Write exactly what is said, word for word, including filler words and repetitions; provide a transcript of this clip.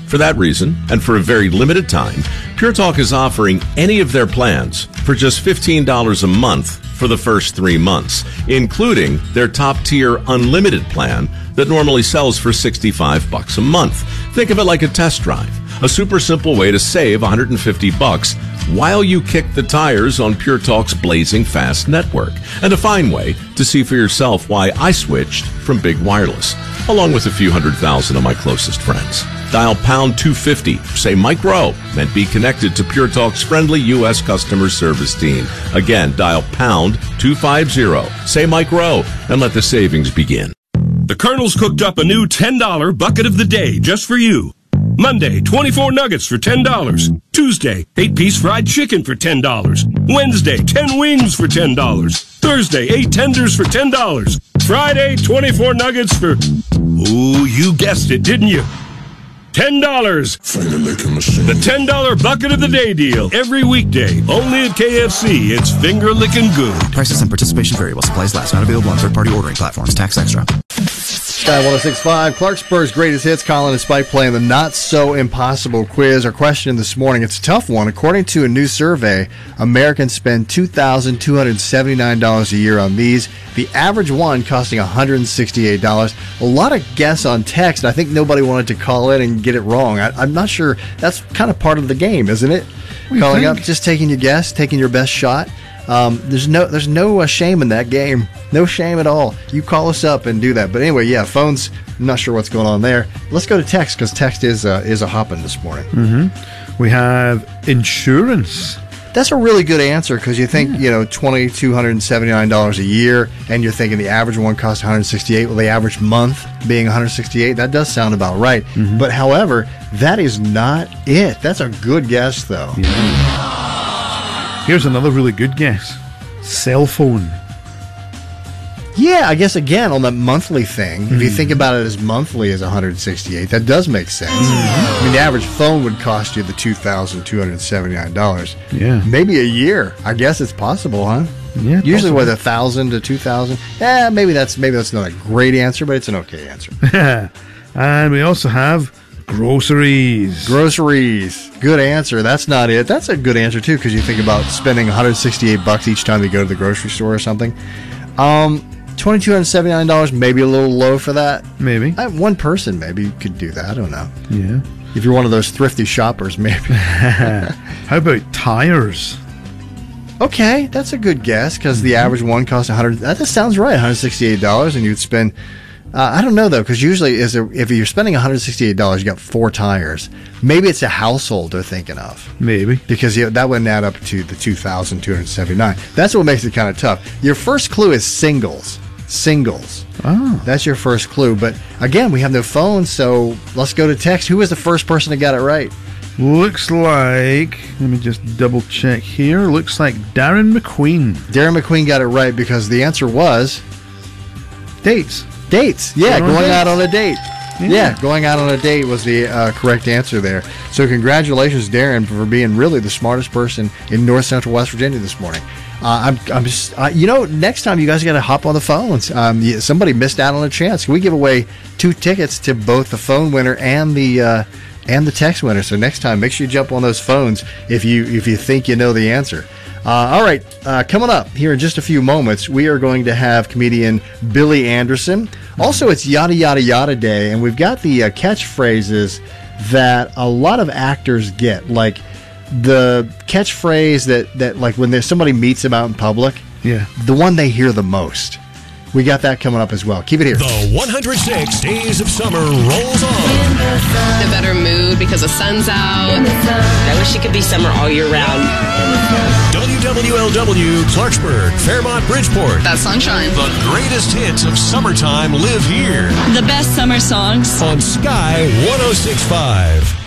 For that reason, and for a very limited time, Pure Talk is offering any of their plans for just fifteen dollars a month for the first three months, including their top-tier unlimited plan that normally sells for sixty-five bucks a month. Think of it like a test drive, a super simple way to save one hundred fifty bucks while you kick the tires on Pure Talk's blazing fast network, and a fine way to see for yourself why I switched from big wireless, along with a few hundred thousand of my closest friends. Dial pound two fifty, say Mike Rowe, and be connected to Pure Talk's friendly U S customer service team. Again, dial pound two fifty, say Mike Rowe, and let the savings begin. The Colonel's cooked up a new ten dollar bucket of the day just for you. Monday, twenty-four nuggets for ten dollars. Tuesday, eight-piece fried chicken for ten dollars. Wednesday, ten wings for ten dollars. Thursday, eight tenders for ten dollars. Friday, twenty-four nuggets for... Ooh, you guessed it, didn't you? ten dollars. The ten dollar bucket of the day deal. Every weekday. Only at K F C. It's finger licking good. Prices and participation vary while supplies last. Not available on third-party ordering platforms. Tax extra. Sky one oh six point five, Clarksburg's greatest hits. Colin and Spike playing the not-so-impossible quiz. Our question this morning, it's a tough one. According to a new survey, Americans spend two thousand two hundred seventy-nine dollars a year on these. The average one costing one hundred sixty-eight dollars. A lot of guess on text. I think nobody wanted to call in and get it wrong. I, I'm not sure. That's kind of part of the game, isn't it? Calling think? up, just taking your guess, taking your best shot. Um, there's no there's no uh, shame in that game. No shame at all. You call us up and do that. But anyway, yeah, phones, I'm not sure what's going on there. Let's go to text, because text is uh, is a hopping this morning. Mm-hmm. We have insurance. That's a really good answer, because you think, yeah. you know, two thousand two hundred seventy-nine dollars a year, and you're thinking the average one costs one hundred sixty-eight dollars. Well, the average month being one hundred sixty-eight dollars, that does sound about right. Mm-hmm. But however, that is not it. That's a good guess, though. Yeah. Here's another really good guess. Cell phone. Yeah, I guess, again, on that monthly thing, mm-hmm. if you think about it as monthly as one hundred sixty-eight dollars, that does make sense. Mm-hmm. I mean, the average phone would cost you the two thousand two hundred seventy-nine dollars. Yeah. Maybe a year. I guess it's possible, huh? Yeah. Usually, possible. with one thousand to two thousand. Yeah, maybe that's maybe that's not a great answer, but it's an okay answer. And we also have groceries. Groceries. Good answer. That's not it. That's a good answer, too, because you think about spending one hundred sixty-eight bucks each time you go to the grocery store or something. Um... two thousand two hundred seventy-nine dollars, maybe a little low for that. Maybe. I, one person maybe could do that. I don't know. Yeah. If you're one of those thrifty shoppers, maybe. How about tires? Okay, that's a good guess, because mm-hmm. the average one costs one hundred dollars. That sounds right, one hundred sixty-eight dollars, and you'd spend... Uh, I don't know, though, because usually is there, if you're spending one hundred sixty-eight dollars, you got four tires. Maybe it's a household they're thinking of. Maybe. Because you know, that wouldn't add up to the two thousand two hundred seventy-nine dollars. That's what makes it kind of tough. Your first clue is singles. Singles. Oh. That's your first clue. But, again, we have no phones, so let's go to text. Who was the first person that got it right? Looks like, let me just double check here. Looks like Darren McQueen. Darren McQueen got it right because the answer was... Dates. Dates. Yeah, going, going out on a date. Yeah. yeah, going out on a date was the uh, correct answer there. So congratulations, Darren, for being really the smartest person in North Central West Virginia this morning. Uh, I'm, I'm just, uh, you know, next time you guys got to hop on the phones. Um, yeah, somebody missed out on a chance. We give away two tickets to both the phone winner and the uh, and the text winner. So next time, make sure you jump on those phones if you if you think you know the answer. Uh, all right, uh, coming up here in just a few moments, we are going to have comedian Billy Anderson. Also, it's Yada Yada Yada Day, and we've got the uh, catchphrases that a lot of actors get, like the catchphrase that, that like when there's somebody meets them out in public, yeah, the one they hear the most. We got that coming up as well. Keep it here. The one hundred six Days of Summer rolls on. In a better mood because the sun's out. I wish it could be summer all year round. W W L W, Clarksburg, Fairmont, Bridgeport. That sunshine. The greatest hits of summertime live here. The best summer songs. On Sky one oh six point five.